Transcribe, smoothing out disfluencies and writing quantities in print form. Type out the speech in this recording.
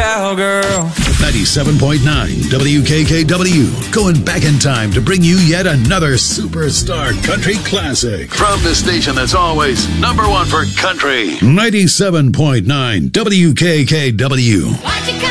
cowgirl. 97.9 WKKW, going back in time to bring you yet another superstar country classic. From the station that's always number one for country. 97.9 WKKW.